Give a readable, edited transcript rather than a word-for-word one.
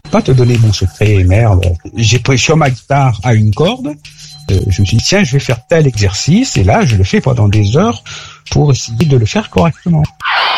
Pas te donner mon secret, merde. J'ai pris sur ma guitare à une corde. Je me suis dit, tiens, je vais faire tel exercice. Et là, je le fais pendant des heures pour essayer de le faire correctement.